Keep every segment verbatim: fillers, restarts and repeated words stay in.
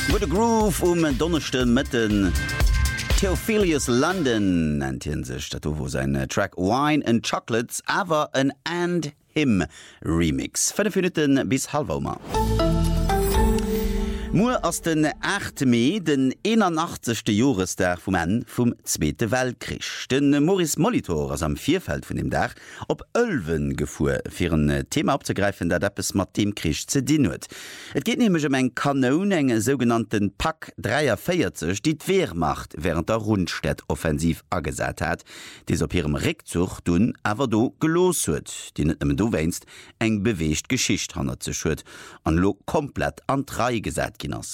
Wo de Groove um Donnerchte mitten Theophilus London nennt hin sech dat wo sein Track Wine and Chocolates awer en and him Remix. fünf Minuten bis halbwaumer. Mo ass den achte Mai den einundachtzigste Jorestag vum en vum Zweite Weltkrich. Den Maurice Molitor ass am Vierfeld vun dem Dach op Ölwen gefuer fir een Thema abzugreifen, dat dappes mat dem Krich ze dien huet. Et geht nämlich um eng Kanon enge sogenannten Pak vierunddreißig, die d'Wehrmacht während der Rundstädt-Offensiv agesat hat, dis op hirem Rückzug dun awer do gelos huet, die net do weinst eng beweescht Geschicht hanner ze schut, an lo komplett an drei gesat.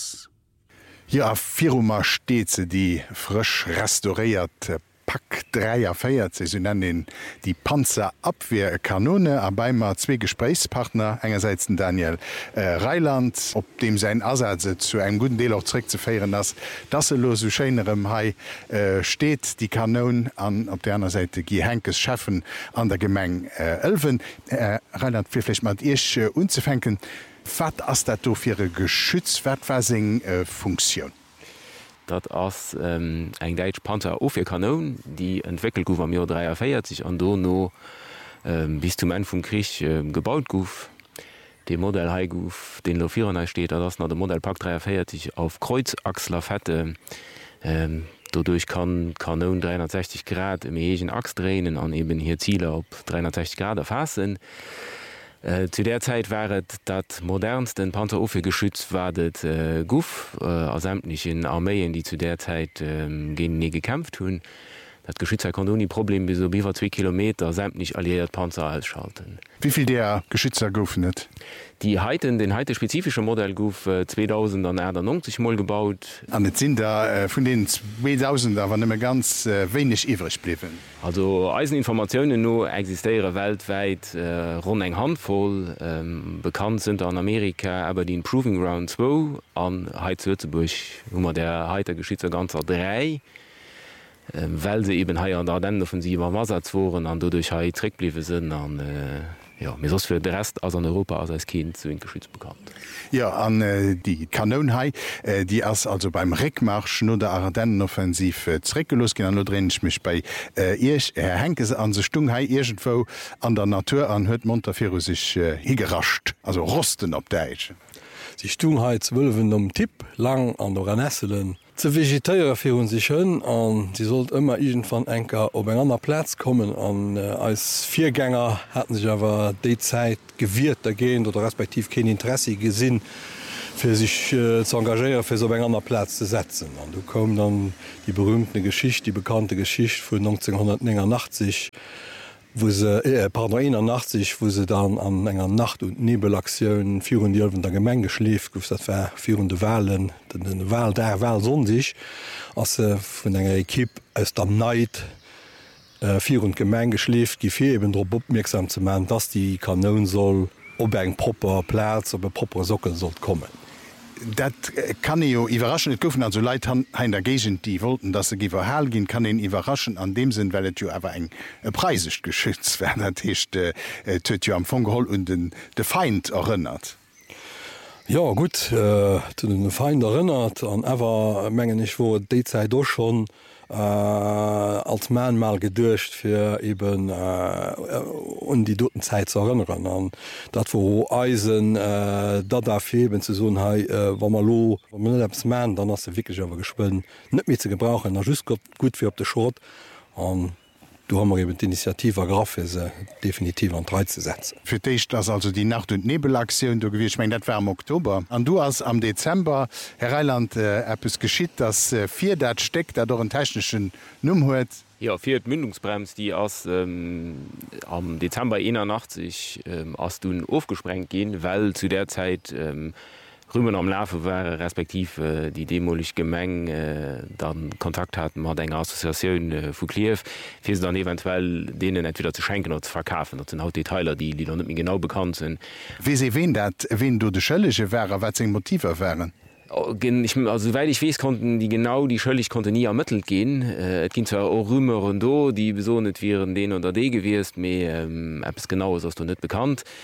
Ja, Firma steht sie die frisch restaurierte Pak vierunddreißig, sie nennen die Panzerabwehrkanone, aber immer zwei Gesprächspartner, einerseits den Daniel äh, Reiland, ob dem sein Ersatz zu einem guten Teil auch zurückzuführen ist, dass er los so schönerem Hai äh, steht, die Kanone an, auf der anderen Seite Guy Henkes Chefen an der Gemeng äh, Ölwen. Äh, Reiland, vielleicht mal ich äh, unzufangen. Wat ass dat do fir e Geschützwertwersing äh, Funktion? Dat ass ähm, eng Deitsch Panzer ofir Kanon, die entwickelt gouf am Joer dreiundvierzig an do no ähm, bis zum en vum Krich äh, gebaut gouf. De Modell Hai gouf, den lo Vierer steet, ass na de Modell Pak dreiundvierzig auf Kreuzachsler Fette. Ähm, Dodurch kann Kanon dreihundertsechzig Grad im egen Achs drehen an eben hier Ziele op dreihundertsechzig Grad erfassen. Äh, zu der Zeit waret dat modernsten Panzerofegeschütz waret äh, Guff äh, aus sämtlichen Armeeien, die zu der Zeit äh, gegen nie gekämpft hun. Dat Geschützer kann nie Problem bis so über zwei Kilometer sämtlich alliiert Panzer ausschalten. Wie viel der Geschützer goufen net? Die heiten den heute spezifische Modell Guf äh, zweitausendneunzig mal gebaut. An net sind da äh, von den zweitausend aber nimmer ganz äh, wenig ivrig blieben. Also Eiseninformationen nur existieren weltweit äh, rund eng Handvoll. Ähm, bekannt sind an Amerika aber die Proving Ground zwei an Heizwürzeburg Nummer der heute Geschützer ganzer drei. Ähm, weil sie eben hier an der Ardennenoffensive am Einsatz waren und dadurch hier zurückgeblieben sind an äh, ja, mir sonst für den Rest als an Europa als als Kind zu Geschütz bekannt. Ja, an äh, die Kanonhai, äh, die erst also beim Rückmarsch nur der Ardennenoffensiv äh, zurückgelost gehen, an drin ich mich bei äh, ihr Herr Henkes an der Stunghai irgendwo an der Natur an hört Montefiore sich äh, hier gerascht, also rosten auf Deutsch. Die Stunghai zwölfen um Tipp lang an der Renesselen. Ze vegetéier fir hun sich hën an sie sollt immer igent van enker op eng ander Platz kommen an äh, als Viergänger hatten sich awer de Zeit gewirrt dagegen oder respektiv kein Interesse gesinn fir sich äh, zu engagieren fir so eng ander Platz zu setzen. Und du kom dann die berühmte Geschichte, die bekannte Geschichte vu neunzehnhundertneunundachtzig, wo se äh, pardon einundachtzig, wo se dann an enger Nacht- und Nebelaktionen vierhundert der Gemenge schlief, gouf dat war führende Wahlen, den Wahl der Wahl sondig, as se vun enger Ekipp aus der Neid äh, vierhundert Gemenge schlief, gifir eben dro opmerksam zu machen, dass die Kanon soll op eng proper Platz op e proper Sockel soll kommen. Dat kann jo iwraschen goffen also Leiit han der Gegent, die wollten, dat se giwer hell gin, kann den iwraschen an dem sinn, wellt jo awer eng preisig geschützt werden derchte äh, töt jo am Fogeholl und den de Feind erinnert. Ja gut äh, den Feind erinnert an ewer menggen ich wo Dezeit doch schon äh, als Mann mal gedurcht fir eben äh, um die doten Zeit zu erinnern an dat wo Eisen äh, dat da feben zu so hey, äh, Wa man lo man dann hast du wirklich aber gesponnen net mir zu gebrauchen just gut wie op de Schot an du haben eben die Initiative ergraf se definitiv an drei zu setzen. Für dich das also die Nacht- und Nebelaktion du gewicht mein net war am Oktober. An du hast am Dezember Herr Reiland äh, es geschieht, dass äh, vier dat steckt, der doch einen technischen Numm huet. Ja, vier Mündungsbrems, die aus ähm, am Dezember einundachtzig ähm, aus du aufgesprengt gehen, weil zu der Zeit ähm, Rümmen am Lave war respektiv äh, die demolich Gemeng äh, dann Kontakt hatten mat enger Assoziun äh, vu Kliew, fir se dann eventuell denen entweder zu schenken oder zu verkaufen. Dat sind haut Detailer, die die nicht genau bekannt sind. Wie se wen dat wen du de schëllege wäre, wat seg Motive wären? Ich, also weil ich weiß konnten die genau die Schöllig konnte nie ermittelt gehen äh, es ging zwar auch Rümer und do die besonet wären den oder de gewesen mir ähm, es genau ist du nicht bekannt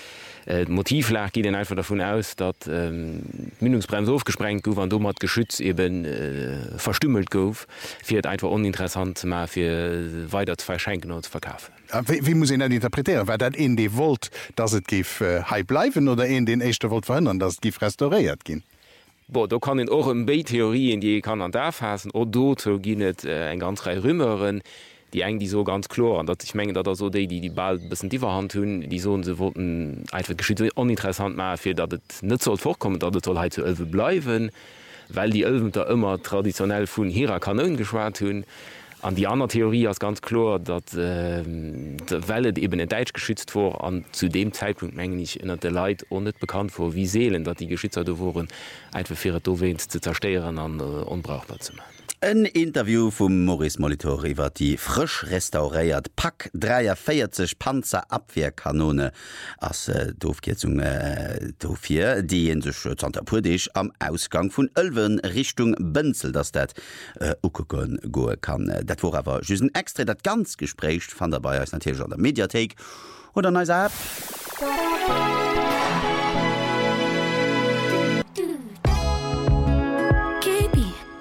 Äh, Motivlag geht den einfach davon aus, dat ähm, Mündungsbremse aufgesprengt gouf an do mat Geschütz eben äh, verstümmelt gouf, fir einfach uninteressant ma fir weiter zu verschenken oder zu verkaufen. Wie, wie muss ich das interpretieren? Weil dat in die wollt, dass het gif äh, high bleiben oder in den echte wollt verhindern, dass gif restauriert gin? Bo da kann in auch een B-Theorien, die kann an da fassen oder do so ginet äh, en ganz Reihe Rümmeren, die eng die so ganz klar an dat ich mengge dat so die die die bald bis die Hand hunn die so se wurden einfach geschie uninteressant ma fir dat het net soll vorkommen dat het soll zu Ölwe bleiwen, weil die Ölwen da immer traditionell vun hierer Kanonen geschwar hunn. An die andere Theorie ist ganz klar, dass äh, die Welle eben in Deutsch geschützt war an zu dem Zeitpunkt mengen ich in der Leid und nicht bekannt vor wie Seelen, dass die Geschützer waren einfach für die zu zerstören und uh, unbrauchbar zu machen. Ein Interview vom Maurice Molitor iwwer die frisch restauriert Pack dreihundertvierzig Panzerabwehrkanone as äh, Doofkezung äh, dofir, die en sech Zanterpudech am Ausgang vun Ölwen Richtung Bënzel, dats dat äh, ukekon goe kann. Dat wo awer jusen extra dat ganz gesprecht van dabei als natürlich an der Mediathek oder ne App.